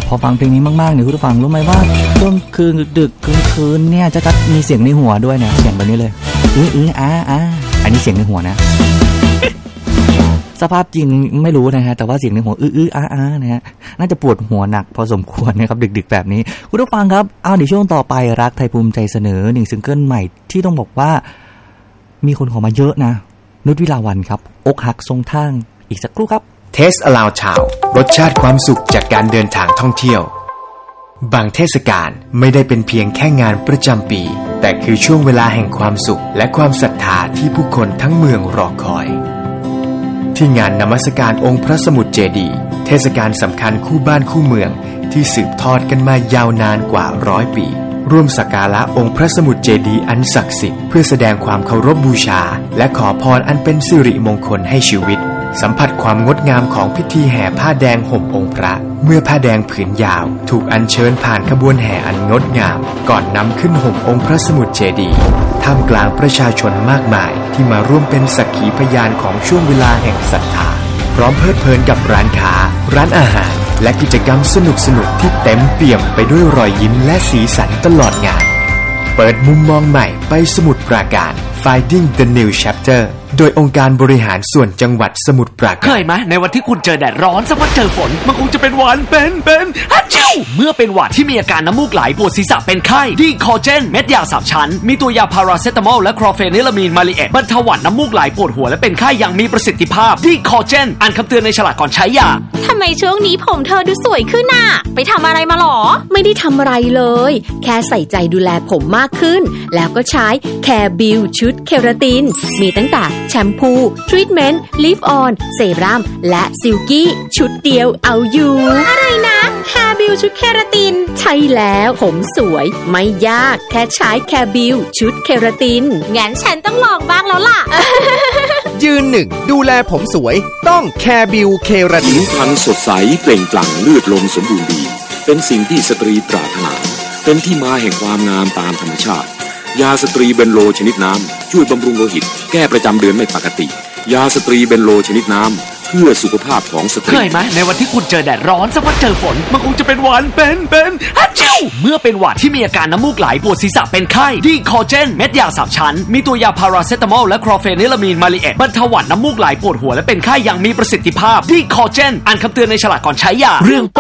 พอฟังเพลงนี้มากๆเนี่ยคุณผู้ฟังรู้ไหมว่าช่วงคืนดึกคืนเนี่ยจะมีเสียงในหัวด้วยนะเสียงแบบนี้เลยอันนี้เสียงในหัวนะสภาพจริงไม่รู้นะฮะแต่ว่าเสียงในหัวนะฮะน่าจะปวดหัวหนักพอสมควรนะครับดึกๆแบบนี้คุณผู้ฟังครับเอาในช่วงต่อไปรักไทยภูมิใจเสนอ1ซิงเกิลใหม่ที่ต้องบอกว่ามีคนขอมาเยอะนะนุชวิลาวันครับอกหักทรงทางอีกสักครู่ครับเทสอลาวชาวรสชาติความสุขจากการเดินทางท่องเที่ยวบางเทศกาลไม่ได้เป็นเพียงแค่งานประจำปีแต่คือช่วงเวลาแห่งความสุขและความศรัทธาที่ผู้คนทั้งเมืองรอคอยที่งานนมัสการองค์พระสมุทรเจดีย์เทศกาลสำคัญคู่บ้านคู่เมืองที่สืบทอดกันมายาวนานกว่า100 ปีร่วมสักการะองค์พระสมุทรเจดีย์อันศักดิ์สิทธิ์เพื่อแสดงความเคารพบูชาและขอพรอันเป็นสิริมงคลให้ชีวิตสัมผัสความงดงามของพิธีแห่ผ้าแดงห่มองค์พระเมื่อผ้าแดงผืนยาวถูกอัญเชิญผ่านขบวนแห่อันงดงามก่อนนำขึ้นห่มองค์พระสมุทรเจดีย์ท่ามกลางประชาชนมากมายที่มาร่วมเป็นสักขีพยานของช่วงเวลาแห่งศรัทธาพร้อมเพลิดเพลินกับร้านค้าร้านอาหารและกิจกรรมสนุกๆที่เต็มเปี่ยมไปด้วยรอยยิ้มและสีสันตลอดงานเปิดมุมมองใหม่ไปสมุทรปราการ Finding the New Chapter โดยองค์การบริหารส่วนจังหวัดสมุทรปราการเคยไหมในวันที่คุณเจอแดดร้อนสักวันเจอฝนมันคงจะเป็นหวัดเป็นฮัจจิวเมื่อเป็นหวัดที่มีอาการน้ำมูกไหลปวดศีรษะเป็นไข้ดีคอเจนเม็ดยา3 ชั้นมีตัวยาพาราเซตามอลและคลอเฟนิลามีนมาลิเอตบรรเทาหวัดน้ำมูกไหลปวดหัวและเป็นไข้อย่างมีประสิทธิภาพดีคอเจนอ่านคำเตือนในฉลากก่อนใช้ยาทำไมช่วงนี้ผมเธอดูสวยขึ้นน่ะไปทำอะไรมาหรอไม่ได้ทำอะไรเลยแค่ใส่ใจดูแลผมมากขึ้นแล้วก็ใช้แคร์บิวชุดเคราตินมีตั้งแต่แชมพูทรีทเมนต์ลิฟออนเซรั่มและซิลกี้ชุดเดียวเอาอยู่อะไรนะแคร์บิวชุดเคราตินใช่แล้วผมสวยไม่ยากแค่ใช้แคร์บิวชุดเคราตินงั้นฉันต้องลองบ้างแล้วล่ะยืนหนึ่งดูแลผมสวยต้องแคร์บิวเคราตินผิวพรรณสดใสเปล่งปลั่งเลือดลมสมบูรณ์ดีเป็นสิ่งที่สตรีปรารถนาเป็นที่มาแห่งความงามตามธรรมชาติยาสตรีเบนโลชนิดน้ำช่วยบำรุงโลหิตแก้ประจำเดือนไม่ปกติยาสตรีเบนโลชนิดน้ำเพื่อสุขภาพของสตรีเคยไหมในวันที่คุณเจอแดดร้อนสักวันเจอฝนมันคงจะเป็นหวัดเป็นฮัจจิวเมื่อเป็นหวัดที่มีอาการน้ำมูกไหลปวดศีรษะเป็นไข้ดีคอเจนเม็ดยา3 ชั้นมีตัวยาพาราเซตามอลและคลอเฟนิลามีนมาลิเอตบรรเทาหวัดน้ำมูกไหลปวดหัวและเป็นไข้อย่างมีประสิทธิภาพดีคอเจนอ่านคำเตือนในฉลากก่อนใช้ยาเรื่อง